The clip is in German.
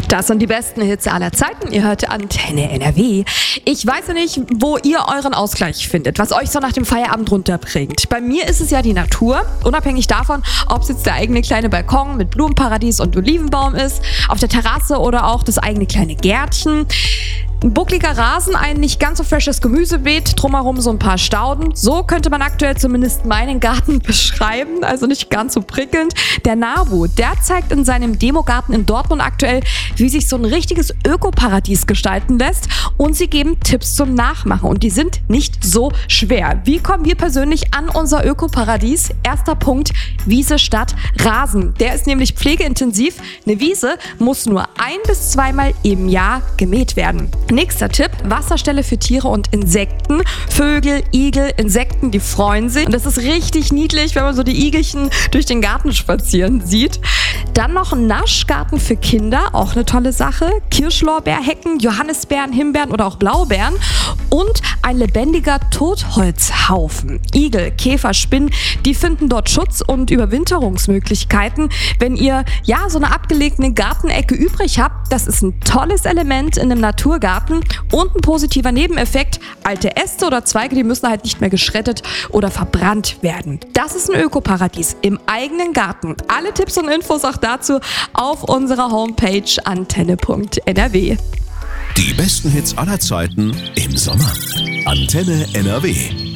Das sind die besten Hits aller Zeiten. Ihr hört Antenne NRW. Ich weiß ja nicht, wo ihr euren Ausgleich findet, was euch so nach dem Feierabend runterbringt. Bei mir ist es ja die Natur, unabhängig davon, ob es jetzt der eigene kleine Balkon mit Blumenparadies und Olivenbaum ist, auf der Terrasse oder auch das eigene kleine Gärtchen. Ein buckliger Rasen, ein nicht ganz so freshes Gemüsebeet, drumherum so ein paar Stauden. So könnte man aktuell zumindest meinen Garten beschreiben, also nicht ganz so prickelnd. Der NABU, der zeigt in seinem Demogarten in Dortmund aktuell, wie sich so ein richtiges Ökoparadies gestalten lässt, und sie geben Tipps zum Nachmachen und die sind nicht so schwer. Wie kommen wir persönlich an unser Ökoparadies? Erster Punkt: Wiese statt Rasen. Der ist nämlich pflegeintensiv. Eine Wiese muss nur 1- bis 2-mal im Jahr gemäht werden. Nächster Tipp: Wasserstelle für Tiere und Insekten. Vögel, Igel, Insekten, die freuen sich. Und das ist richtig niedlich, wenn man so die Igelchen durch den Garten spazieren sieht. Dann noch ein Naschgarten für Kinder, auch eine tolle Sache. Kirschlorbeerhecken, Johannisbeeren, Himbeeren oder auch Blaubeeren. Und ein lebendiger Totholzhaufen. Igel, Käfer, Spinnen, die finden dort Schutz und Überwinterungsmöglichkeiten. Wenn ihr so eine abgelegene Gartenecke übrig habt, das ist ein tolles Element in einem Naturgarten und ein positiver Nebeneffekt: alte Äste oder Zweige, die müssen halt nicht mehr geschreddert oder verbrannt werden. Das ist ein Ökoparadies im eigenen Garten. Alle Tipps und Infos auch dazu auf unserer Homepage antenne.nrw. Die besten Hits aller Zeiten im Sommer. Antenne NRW.